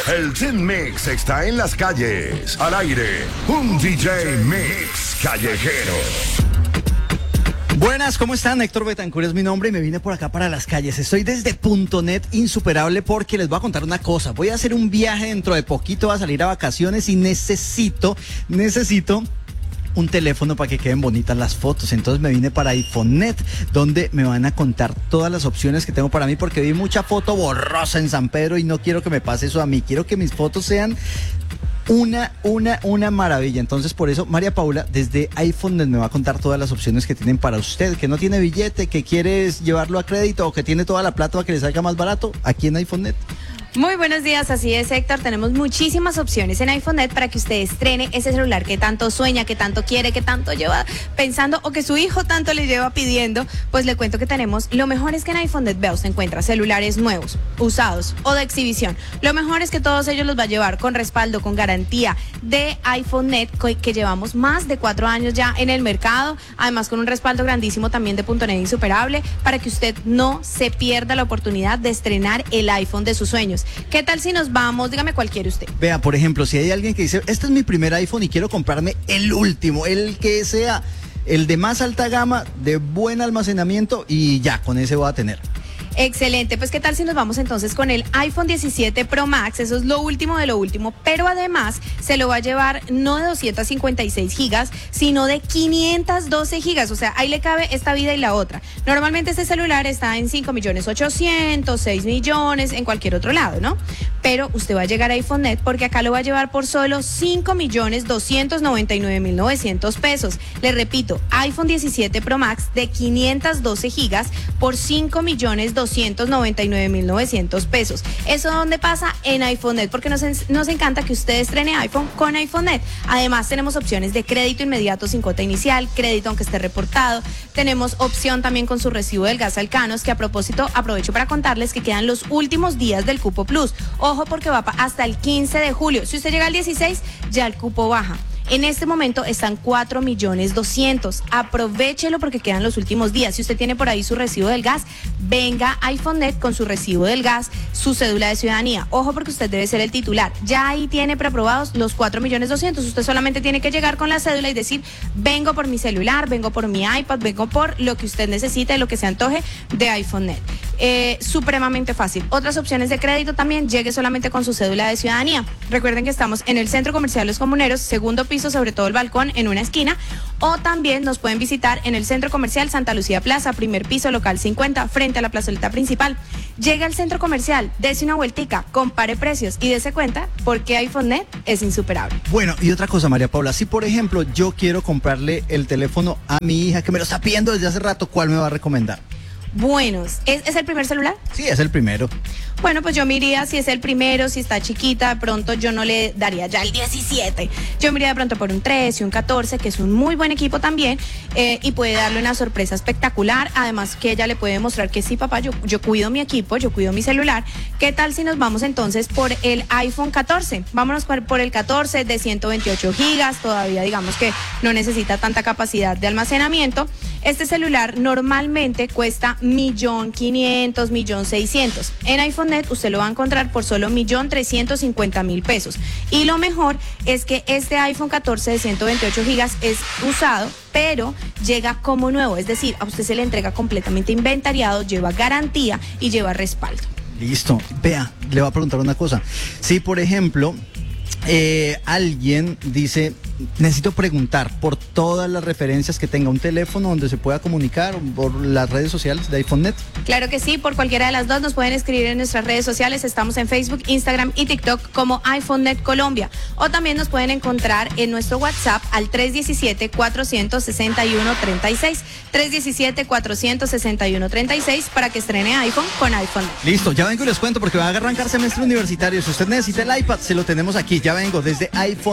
El Team Mix está en las calles. Al aire, un DJ Mix callejero. Buenas, ¿cómo están? Héctor Betancur es mi nombre y me vine por acá para las calles. Estoy desde .net Insuperable porque les voy a contar una cosa. Voy a hacer un viaje dentro de poquito, voy a salir a vacaciones y necesito un teléfono para que queden bonitas las fotos. Entonces me vine para iPhoneNet, donde me van a contar todas las opciones que tengo para mí, porque vi mucha foto borrosa en San Pedro y no quiero que me pase eso a mí. Quiero que mis fotos sean una maravilla. Entonces, por eso, María Paula, desde iPhoneNet me va a contar todas las opciones que tienen para usted, que no tiene billete, que quieres llevarlo a crédito o que tiene toda la plata para que le salga más barato, aquí en iPhoneNet. Muy buenos días, así es, Héctor. Tenemos muchísimas opciones en iPhoneNet para que usted estrene ese celular que tanto sueña, que tanto quiere, que tanto lleva pensando o que su hijo tanto le lleva pidiendo. Pues le cuento que tenemos, lo mejor es que en iPhoneNet, vea, usted encuentra celulares nuevos, usados o de exhibición. Lo mejor es que todos ellos los va a llevar con respaldo, con garantía de iPhoneNet, que llevamos más de 4 años ya en el mercado, además con un respaldo grandísimo también de .net Insuperable, para que usted no se pierda la oportunidad de estrenar el iPhone de sus sueños. ¿Qué tal si nos vamos? Dígame cuál quiere usted. Vea, por ejemplo, si hay alguien que dice, este es mi primer iPhone y quiero comprarme el último, el que sea el de más alta gama, de buen almacenamiento, y ya, con ese voy a tener. Excelente, pues qué tal si nos vamos entonces con el iPhone 17 Pro Max, eso es lo último de lo último, pero además se lo va a llevar no de 256 gigas, sino de 512 gigas, o sea, ahí le cabe esta vida y la otra. Normalmente este celular está en 5.800.000, 6 millones, en cualquier otro lado, ¿no? Pero usted va a llegar a iPhoneNet porque acá lo va a llevar por solo 5.299.900 pesos. Le repito, iPhone 17 Pro Max de 512 gigas por 5.299.900 pesos. ¿Eso dónde pasa? En iPhoneNet, porque nos encanta que usted estrene iPhone con iPhoneNet. Además tenemos opciones de crédito inmediato sin cuota inicial, crédito aunque esté reportado. Tenemos opción también con su recibo del gas Alcanos, que a propósito aprovecho para contarles que quedan los últimos días del cupo plus. Ojo, porque va hasta el 15 de julio. Si usted llega al 16, ya el cupo baja. En este momento están 4.200.000. Aprovechelo porque quedan los últimos días. Si usted tiene por ahí su recibo del gas, venga a iPhoneNet con su recibo del gas, su cédula de ciudadanía. Ojo, porque usted debe ser el titular. Ya ahí tiene preaprobados los 4.200.000. Usted solamente tiene que llegar con la cédula y decir, vengo por mi celular, vengo por mi iPad, vengo por lo que usted necesite, lo que se antoje de iPhoneNet. Supremamente fácil. Otras opciones de crédito también, llegue solamente con su cédula de ciudadanía. Recuerden que estamos en el Centro Comercial Los Comuneros, segundo piso, sobre todo el balcón en una esquina, o también nos pueden visitar en el Centro Comercial Santa Lucía Plaza, primer piso, local 50, frente a la plazoleta principal. Llega al centro comercial, dese una vueltica, compare precios y dese cuenta porque iPhoneNet es insuperable. Bueno, y otra cosa, María Paula, si por ejemplo yo quiero comprarle el teléfono a mi hija que me lo está pidiendo desde hace rato, ¿cuál me va a recomendar? Buenos, ¿es el primer celular? Sí, es el primero. Bueno, pues yo miraría si es el primero, si está chiquita, de pronto yo no le daría ya el 17. Yo miraría de pronto por un 13, un 14, que es un muy buen equipo también, y puede darle una sorpresa espectacular. Además que ella le puede demostrar que sí, papá, yo cuido mi equipo, yo cuido mi celular. ¿Qué tal si nos vamos entonces por el iPhone 14? Vámonos por el 14 de 128 gigas, todavía digamos que no necesita tanta capacidad de almacenamiento. Este celular normalmente cuesta 1.500.000, 1.600.000. En iPhoneNet usted lo va a encontrar por solo 1.350.000 pesos. Y lo mejor es que este iPhone 14 de 128 gigas es usado, pero llega como nuevo. Es decir, a usted se le entrega completamente inventariado, lleva garantía y lleva respaldo. Listo. Vea, le voy a preguntar una cosa. Si, por ejemplo, alguien dice, necesito preguntar por todas las referencias que tenga un teléfono donde se pueda comunicar por las redes sociales de iPhoneNet. Claro que sí, por cualquiera de las dos nos pueden escribir en nuestras redes sociales. Estamos en Facebook, Instagram y TikTok como iPhoneNet Colombia. O también nos pueden encontrar en nuestro WhatsApp al 317-461-36. 317-461-36 para que estrene iPhone con iPhoneNet. Listo, ya vengo y les cuento porque va a arrancar semestre universitario. Si usted necesita el iPad, se lo tenemos aquí. Ya vengo desde iPhone.